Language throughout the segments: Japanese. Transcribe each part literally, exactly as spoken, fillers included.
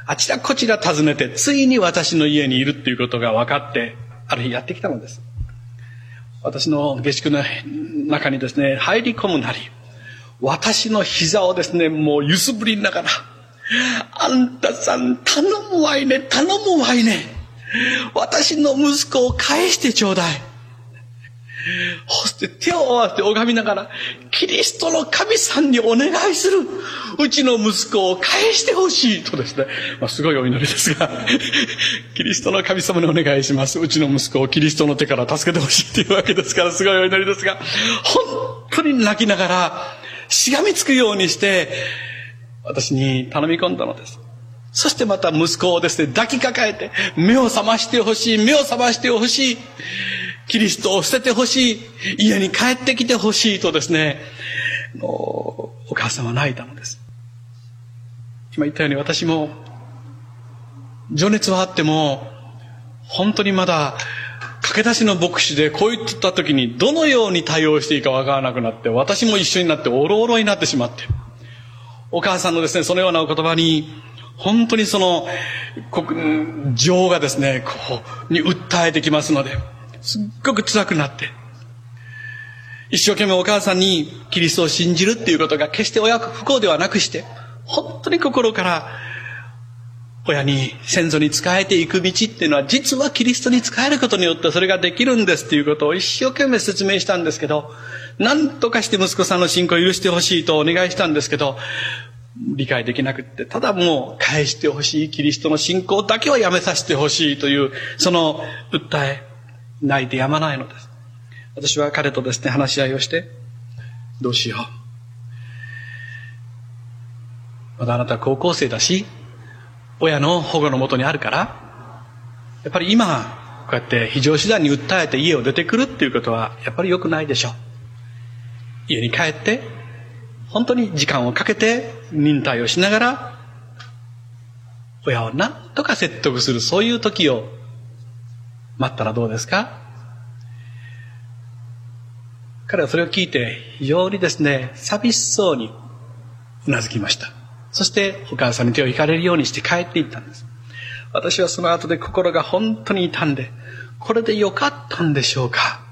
あちらこちら訪ねて、ついに私の家にいるっていうことが分かって、ある日やってきたのです。私の下宿の中にですね、入り込むなり、私の膝をですね、もう揺すぶりながら、あんたさん頼むわいね、頼むわいね。私の息子を返してちょうだい。そして手を合わせて拝みながら、キリストの神さんにお願いする。うちの息子を返してほしいとですね、まあ、すごいお祈りですが、キリストの神様にお願いします。うちの息子をキリストの手から助けてほしいというわけですから、すごいお祈りですが、本当に泣きながら、しがみつくようにして、私に頼み込んだのです。そしてまた息子をですね、抱きかかえて、目を覚ましてほしい、目を覚ましてほしい。キリストを捨ててほしい。家に帰ってきてほしいとですね、お母さんは泣いたのです。今言ったように私も、情熱はあっても、本当にまだ、駆け出しの牧師でこう言った時にどのように対応していいかわからなくなって、私も一緒になっておろおろになってしまって、お母さんのですね、そのようなお言葉に、本当にその、情がですね、こう、に訴えてきますので、すっごく辛くなって、一生懸命お母さんにキリストを信じるっていうことが決して親不幸ではなくして、本当に心から親に先祖に仕えていく道っていうのは実はキリストに仕えることによってそれができるんですっていうことを一生懸命説明したんですけど、何とかして息子さんの信仰を許してほしいとお願いしたんですけど、理解できなくって、ただもう返してほしい、キリストの信仰だけはやめさせてほしいというその訴え、泣いてやまないのです。私は彼とですね、話し合いをして、どうしよう。まだあなたは高校生だし、親の保護のもとにあるから、やっぱり今、こうやって非常手段に訴えて家を出てくるっていうことは、やっぱり良くないでしょう。家に帰って、本当に時間をかけて忍耐をしながら、親を何とか説得する、そういう時を待ったらどうですか？彼はそれを聞いて非常にですね、寂しそうにうなずきました。そしてお母さんに手を引かれるようにして帰っていったんです。私はその後で心が本当に痛んで、これでよかったんでしょうか？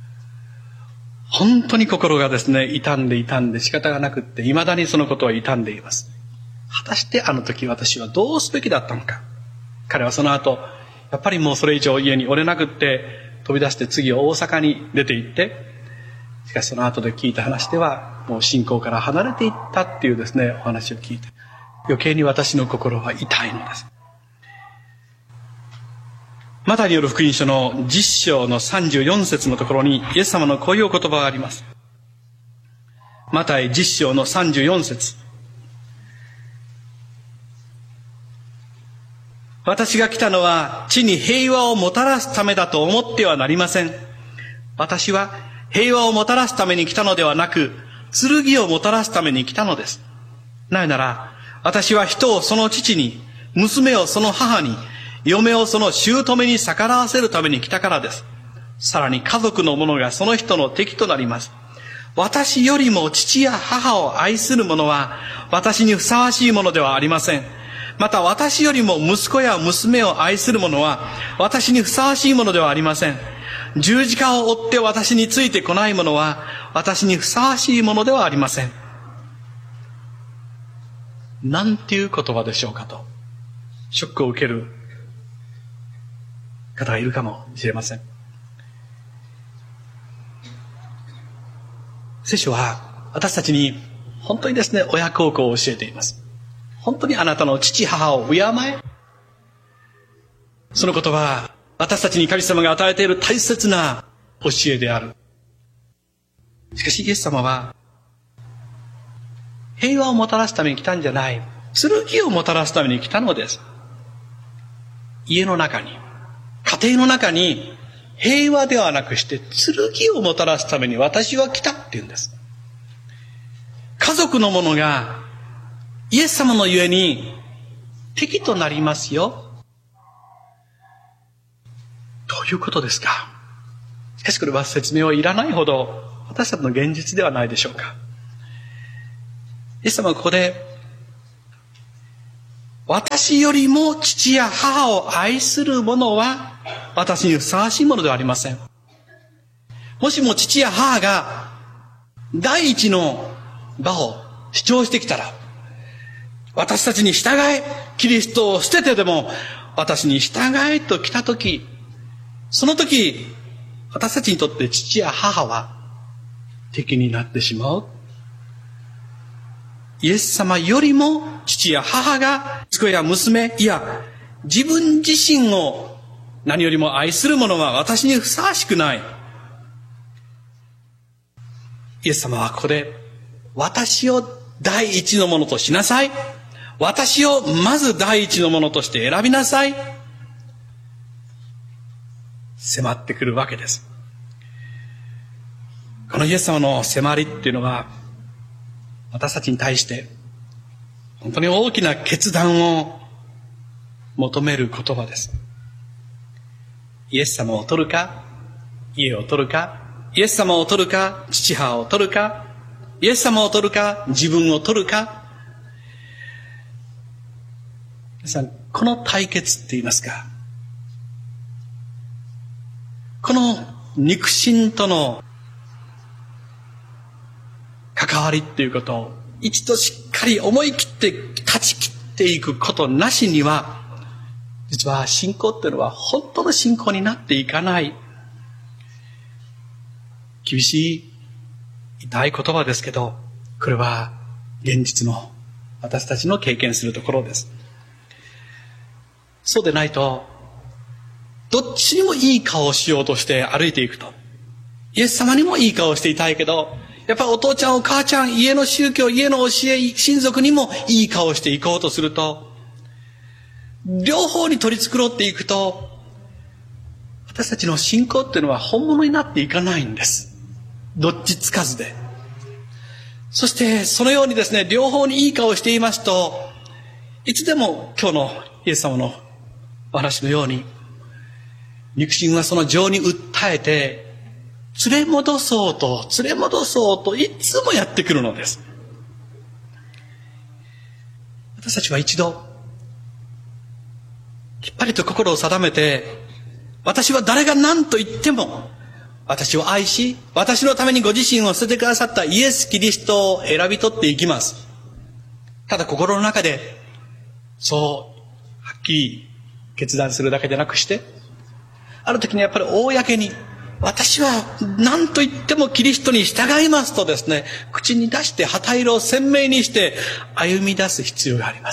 本当に心がですね、痛んで痛んで仕方がなくって、未だにそのことを痛んでいます。果たしてあの時私はどうすべきだったのか。彼はその後、やっぱりもうそれ以上家におれなくって飛び出して次大阪に出て行って、しかしその後で聞いた話ではもう信仰から離れていったっていうですね、お話を聞いて余計に私の心は痛いのです。マタイによる福音書のじゅっ章のさんじゅうよん節のところにイエス様のこういうお言葉があります。マタイじゅっ章のさんじゅうよん節。私が来たのは地に平和をもたらすためだと思ってはなりません。私は平和をもたらすために来たのではなく、剣をもたらすために来たのです。なぜなら、私は人をその父に、娘をその母に、嫁をその姑に逆らわせるために来たからです。さらに家族の者がその人の敵となります。私よりも父や母を愛する者は、私にふさわしいものではありません。また私よりも息子や娘を愛する者は、私にふさわしいものではありません。十字架を追って私についてこない者は、私にふさわしいものではありません。なんていう言葉でしょうかと、ショックを受ける方がいるかもしれません。聖書は私たちに本当にですね、親孝行を教えています。本当にあなたの父母を敬え。その言葉は私たちに神様が与えている大切な教えである。しかしイエス様は平和をもたらすために来たんじゃない、剣をもたらすために来たのです。家の中に、家庭の中に平和ではなくして剣をもたらすために私は来たって言うんです。家族の者がイエス様のゆえに敵となりますよ。どういうことですか？しかしこれは説明はいらないほど私たちの現実ではないでしょうか。イエス様はここで私よりも父や母を愛する者は私にふさわしいものではありません。もしも父や母が第一の場を主張してきたら、私たちに従え、キリストを捨ててでも私に従えと来たとき、その時私たちにとって父や母は敵になってしまう。イエス様よりも父や母が息子や娘、いや自分自身を何よりも愛する者は私にふさわしくない。イエス様はここで私を第一のものとしなさい。私をまず第一のものとして選びなさい。迫ってくるわけです。このイエス様の迫りっていうのは私たちに対して本当に大きな決断を求める言葉です。イエス様を取るか、家を取るか、イエス様を取るか、父母を取るか、イエス様を取るか、自分を取るか。皆さん、この対決って言いますか、この肉親との関わりっていうことを一度しっかり思い切って断ち切っていくことなしには、実は信仰っていうのは本当の信仰になっていかない。厳しい痛い言葉ですけど、これは現実の私たちの経験するところです。そうでないとどっちにもいい顔をしようとして歩いていくと、イエス様にもいい顔をしていたいけど、やっぱりお父ちゃんお母ちゃん、家の宗教、家の教え、親族にもいい顔をしていこうとすると、両方に取り繕っていくと、私たちの信仰っていうのは本物になっていかないんです。どっちつかずで。そしてそのようにですね、両方にいい顔をしていますと、いつでも今日のイエス様のお話のように、肉親はその情に訴えて連れ戻そうと連れ戻そうといつもやってくるのです。私たちは一度きっぱりと心を定めて、私は誰が何と言っても私を愛し、私のためにご自身を捨ててくださったイエス・キリストを選び取っていきます。ただ心の中でそうはっきり決断するだけでなくして、ある時にやっぱり公に私は何と言ってもキリストに従いますとですね、口に出して旗色を鮮明にして歩み出す必要があります。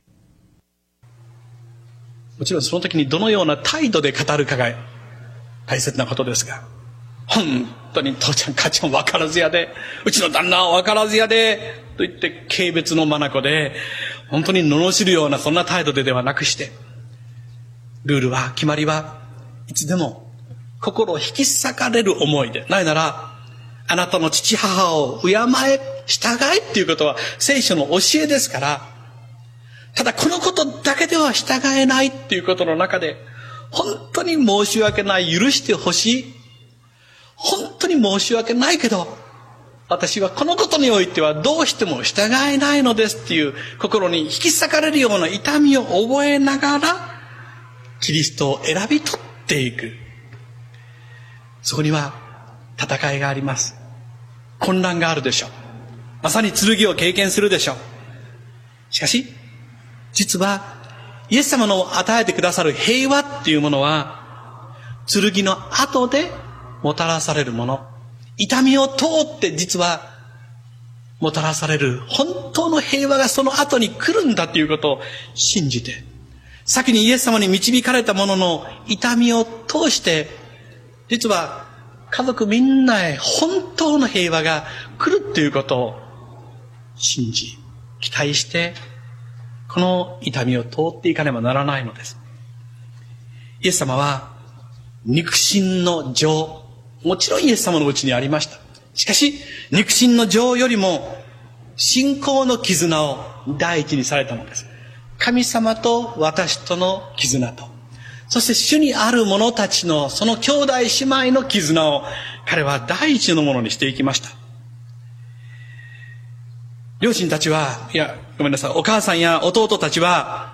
もちろんその時にどのような態度で語るかが大切なことですが、本当に父ちゃん母ちゃん分からずやで、うちの旦那は分からずやでと言って軽蔑の眼で本当に罵るようなそんな態度でではなくして、ルールは決まりはいつでも心を引き裂かれる思いで、ないならあなたの父母を敬え従えっていうことは聖書の教えですから、ただこのことだけでは従えないっていうことの中で、本当に申し訳ない、許してほしい、本当に申し訳ないけど私はこのことにおいてはどうしても従えないのですっていう心に引き裂かれるような痛みを覚えながらキリストを選び取っていく。そこには戦いがあります。混乱があるでしょう。まさに剣を経験するでしょう。しかし実はイエス様の与えてくださる平和っていうものは剣の後でもたらされるもの、痛みを通って実はもたらされる本当の平和がその後に来るんだということを信じて、先にイエス様に導かれたものの痛みを通して実は家族みんなへ本当の平和が来るということを信じ期待して、この痛みを通っていかねばならないのです。イエス様は肉親の情、もちろんイエス様のうちにありました。しかし肉親の情よりも信仰の絆を第一にされたのです。神様と私との絆と、そして主にある者たちのその兄弟姉妹の絆を彼は第一のものにしていきました。両親たちは、いやごめんなさい、お母さんや弟たちは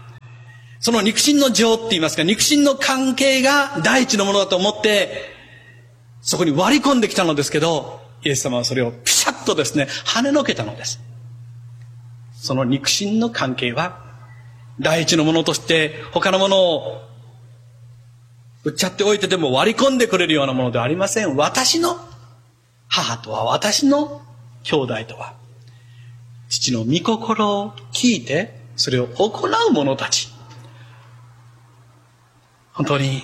その肉親の情って言いますか、肉親の関係が第一のものだと思って、そこに割り込んできたのですけど、イエス様はそれをピシャッとですね、跳ねのけたのです。その肉親の関係は、第一のものとして他のものを売っちゃっておいてでも割り込んでくれるようなものではありません。私の母とは、私の兄弟とは、父の御心を聞いてそれを行う者たち。本当に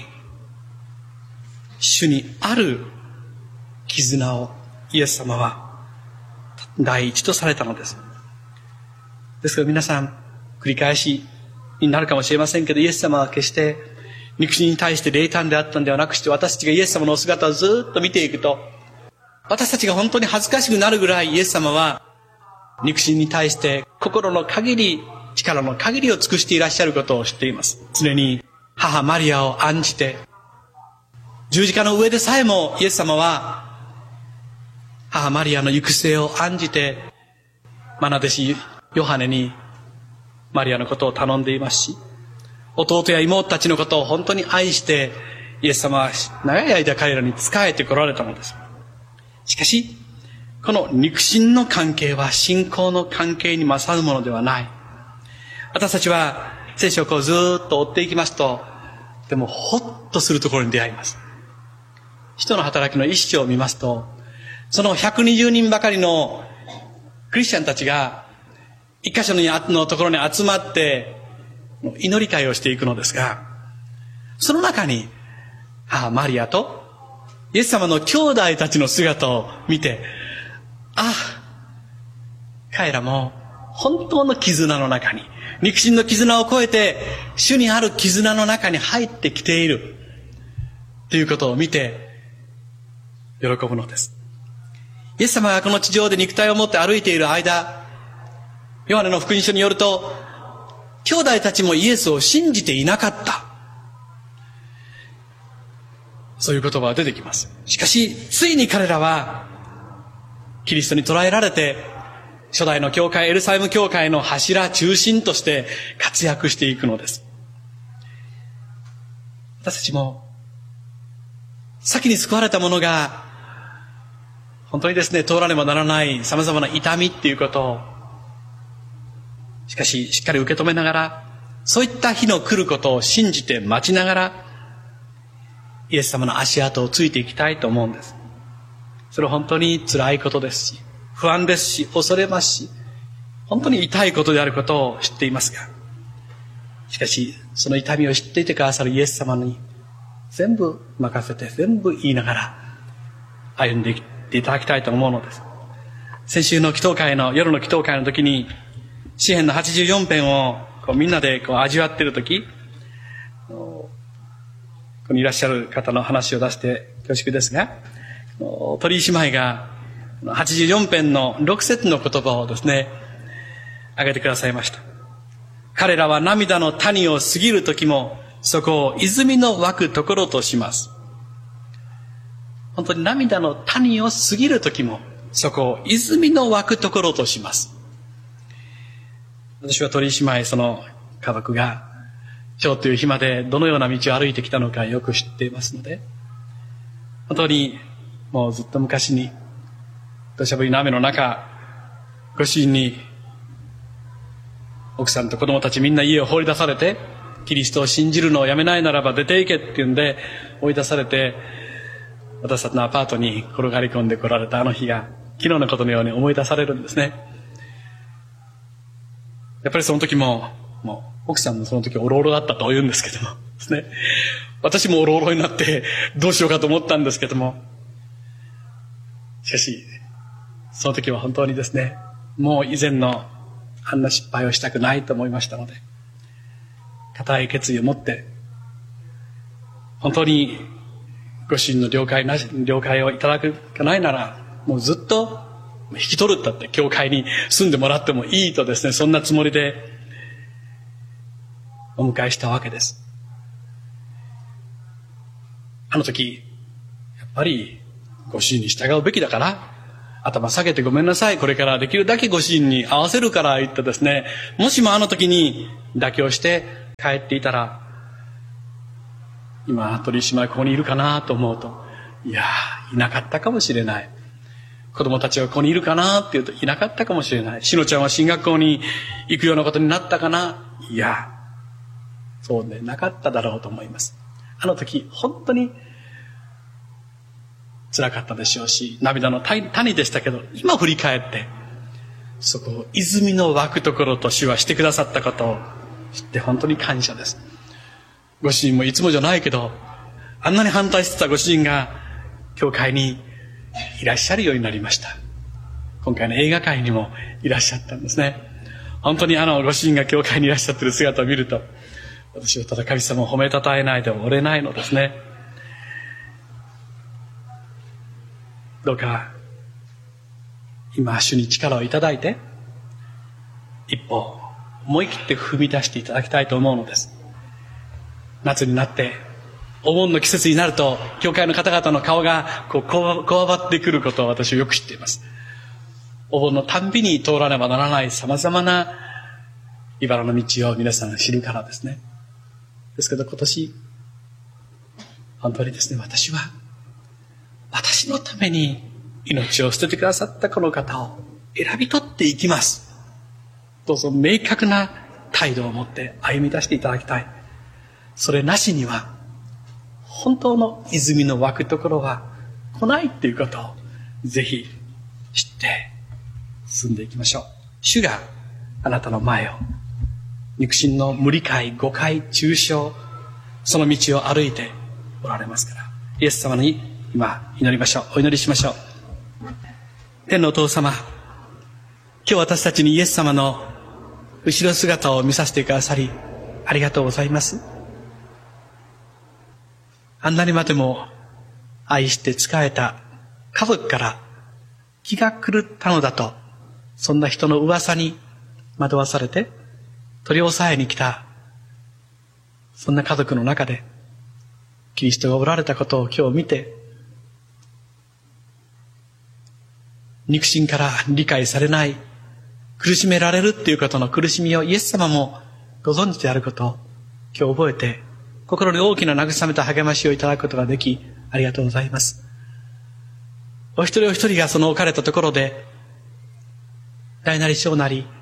主にある絆をイエス様は第一とされたのです。ですから皆さん、繰り返しになるかもしれませんけど、イエス様は決して肉親に対して冷淡であったのではなくして、私たちがイエス様のお姿をずっと見ていくと、私たちが本当に恥ずかしくなるぐらいイエス様は肉親に対して心の限り、力の限りを尽くしていらっしゃることを知っています。常に母マリアを案じて、十字架の上でさえもイエス様は母マリアの行く末を案じて、愛弟子ヨハネにマリアのことを頼んでいますし、弟や妹たちのことを本当に愛してイエス様は長い間彼らに仕えてこられたのです。しかしこの肉親の関係は信仰の関係に勝るものではない。私たちは聖書をこうずっと追っていきますと、でもほっとするところに出会います。使徒の働きの一章を見ますと、そのひゃくにじゅうにんばかりのクリスチャンたちが一箇所のところに集まって祈り会をしていくのですが、その中に母マリアとイエス様の兄弟たちの姿を見て、ああ、彼らも本当の絆の中に、肉親の絆を超えて主にある絆の中に入ってきているということを見て喜ぶのです。イエス様がこの地上で肉体を持って歩いている間、ヨハネの福音書によると、兄弟たちもイエスを信じていなかった、そういう言葉が出てきます。しかしついに彼らはキリストに捕らえられて、初代の教会、エルサレム教会の柱中心として活躍していくのです。私たちも先に救われた者が本当にですね、通らねばならない様々な痛みっていうことを、しかししっかり受け止めながら、そういった日の来ることを信じて待ちながら、イエス様の足跡をついていきたいと思うんです。それは本当に辛いことですし、不安ですし、恐れますし、本当に痛いことであることを知っていますが、しかしその痛みを知っていてくださるイエス様に全部任せて、全部言いながら歩んでいっていただきたいと思うのです。先週の祈祷会の夜の祈祷会の時に、詩編のはちじゅうよん編をこうみんなでこう味わっている時、ここにいらっしゃる方の話を出して恐縮ですが、鳥居姉妹がはちじゅうよん編のろく節の言葉をですね、挙げてくださいました。彼らは涙の谷を過ぎる時も、そこを泉の湧くところとします。本当に涙の谷を過ぎる時も、そこを泉の湧くところとします。私は鳥居姉妹、その家族が今日という日までどのような道を歩いてきたのかよく知っていますので、本当にもうずっと昔に土砂降りの雨の中、ご主人に奥さんと子供たちみんな家を放り出されて、キリストを信じるのをやめないならば出て行けって言うんで追い出されて、私たちのアパートに転がり込んで来られたあの日が昨日のことのように思い出されるんですね。やっぱりその時も、もう奥さんもその時オロオロだったと言うんですけどもですね、私もオロオロになってどうしようかと思ったんですけども、しかしその時は本当にですね、もう以前のあんな失敗をしたくないと思いましたので、固い決意を持って、本当にご主人の了解なし、了解をいただくかないなら、もうずっと引き取るったって教会に住んでもらってもいいとですね、そんなつもりでお迎えしたわけです。あの時やっぱりご主人に従うべきだから、頭下げてごめんなさい、これからできるだけご主人に合わせるから言ってですね、もしもあの時に妥協して帰っていたら、今鳥居姉妹ここにいるかなと思うと、いやいなかったかもしれない。子供たちがここにいるかなって言うと、いなかったかもしれない。しのちゃんは進学校に行くようなことになったかな。いやそうね、なかっただろうと思います。あの時本当に辛かったでしょうし、涙の谷でしたけど、今振り返ってそこを泉の湧くところと主はしてくださったことを知って本当に感謝です。ご主人もいつもじゃないけど、あんなに反対してたご主人が教会にいらっしゃるようになりました。今回の映画会にもいらっしゃったんですね。本当にあのご主人が教会にいらっしゃっている姿を見ると、私はただ神様を褒めたたえないでおれないのですね。どうか今主に力をいただいて、一歩思い切って踏み出していただきたいと思うのです。夏になってお盆の季節になると、教会の方々の顔がこうこわ、こわばってくることを私はよく知っています。お盆のたんびに通らねばならないさまざまな茨の道を皆さん知るからですね。ですけど今年本当にですね、私は私のために命を捨ててくださったこの方を選び取っていきます。どうぞ明確な態度を持って歩み出していただきたい。それなしには本当の泉の湧くところは来ないっていうことをぜひ知って進んでいきましょう。主があなたの前を肉親の無理解、誤解、中傷、その道を歩いておられますから、イエス様に今祈りましょう。お祈りしましょう。天のお父様、今日私たちにイエス様の後ろ姿を見させてくださりありがとうございます。あんなにまでも愛して仕えた家族から気が狂ったのだと、そんな人の噂に惑わされて取り押さえに来た、そんな家族の中でキリストがおられたことを今日見て、肉親から理解されない、苦しめられるっていうことの苦しみをイエス様もご存知であることを今日覚えて、心に大きな慰めと励ましをいただくことができ、ありがとうございます。お一人お一人がその置かれたところで、大なり小なり、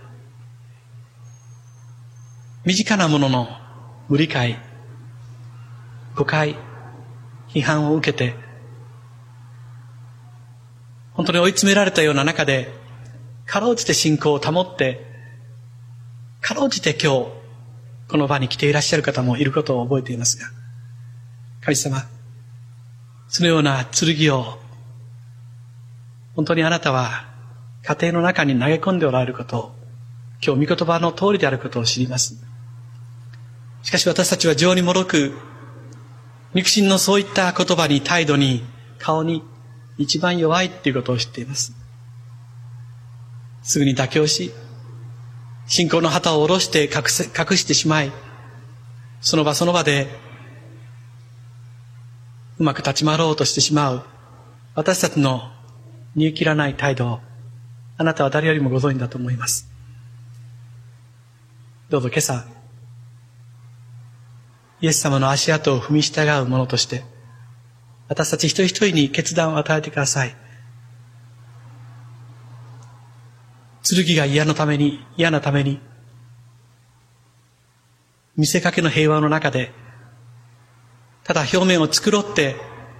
身近なものの無理解、誤解、批判を受けて、本当に追い詰められたような中で、かろうじて信仰を保って、かろうじて今日、この場に来ていらっしゃる方もいることを覚えていますが、神様、そのような剣を、本当にあなたは家庭の中に投げ込んでおられることを、今日御言葉の通りであることを知ります。しかし私たちは情にもろく、肉親のそういった言葉に、態度に、顔に一番弱いっていうことを知っています。すぐに妥協し、信仰の旗を下ろして隠せ、隠してしまい、その場その場でうまく立ち回ろうとしてしまう私たちの煮え切らない態度を、あなたは誰よりもご存知だと思います。どうぞ今朝、イエス様の足跡を踏み従う者として、私たち一人一人に決断を与えてください。剣が嫌のために、嫌なために、見せかけの平和の中で、ただ表面を繕って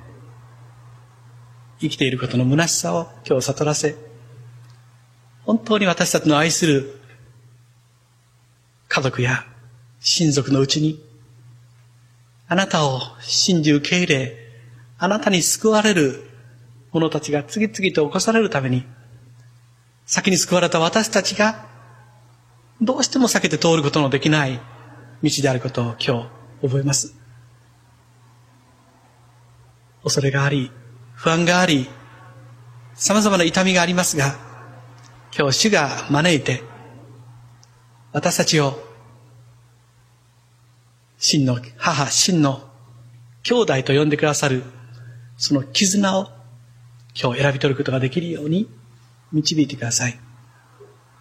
生きていることの虚しさを今日悟らせ、本当に私たちの愛する家族や親族のうちに、あなたを信じ受け入れ、あなたに救われる者たちが次々と起こされるために、先に救われた私たちがどうしても避けて通ることのできない道であることを今日覚えます。恐れがあり、不安があり、様々な痛みがありますが、今日主が招いて私たちを真の母、真の兄弟と呼んでくださるその絆を今日選び取ることができるように導いてください。